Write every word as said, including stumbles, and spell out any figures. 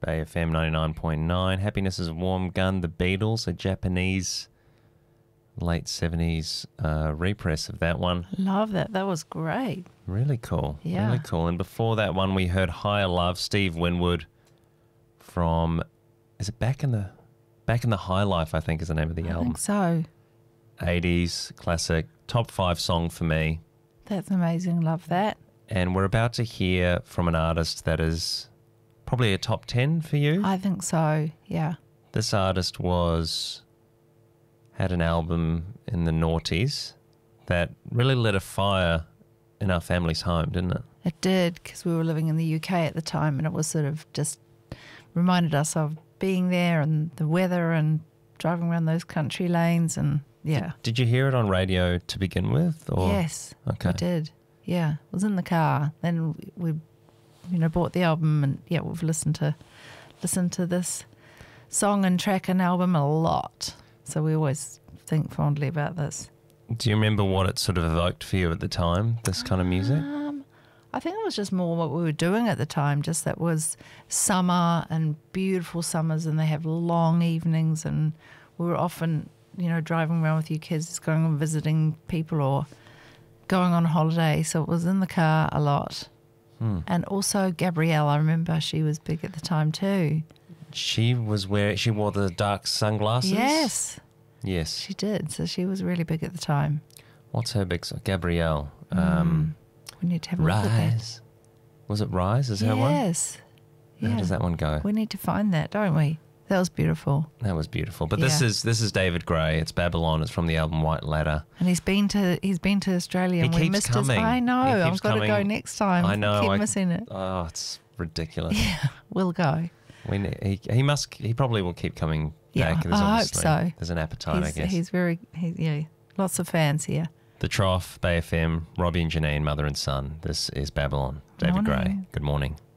Bay F M ninety-nine point nine. Happiness is a Warm Gun, The Beatles, a Japanese late seventies uh, repress of that one. Love that. That was great. Really cool. Yeah. Really cool. And before that one, we heard Higher Love, Steve Winwood from, is it Back in the Back in the High Life, I think is the name of the I album. think so. eighties classic, top five song for me. That's amazing. Love that. And we're about to hear from an artist that is probably a top ten for you. I think so. Yeah. This artist was had an album in the noughties that really lit a fire in our family's home, didn't it? It did, because we were living in the U K at the time, and it was sort of just reminded us of being there and the weather and driving around those country lanes and yeah. Did, did you hear it on radio to begin with? Or? Yes, Okay. I did. Yeah, it was in the car. Then we, you know, bought the album, and yeah, we've listened to listened to this song and track and album a lot. So we always think fondly about this. Do you remember what it sort of evoked for you at the time, this kind of music? Um, I think it was just more what we were doing at the time, just that was summer and beautiful summers, and they have long evenings, and we were often, you know, driving around with you kids, going and visiting people or going on holiday. So it was in the car a lot. Hmm. And also Gabrielle, I remember she was big at the time too. She was where she wore the dark sunglasses? Yes, Yes. she did. So she was really big at the time. What's her big song? Gabrielle. Um, We need to have a look at that. Rise. Was it Rise? Is her one? Yes. How does that one go? We need to find that, don't we? That was beautiful. That was beautiful. But this Yeah. is this is David Gray. It's Babylon. It's from the album White Ladder. And he's been to he's been to Australia, He and we keeps missed coming. his. I know. He I've keeps got to go coming. next time. I know, Keep I- missing it. Oh, it's ridiculous. Yeah, we'll go. We ne- he he must he probably will keep coming Yeah, back. There's I hope obviously- so. There's an appetite, I He's, guess. he's very he, yeah. Lots of fans here. The Trough, Bay F M, Robbie and Janine, mother and son. This is Babylon. David Gray. Morning. Good morning.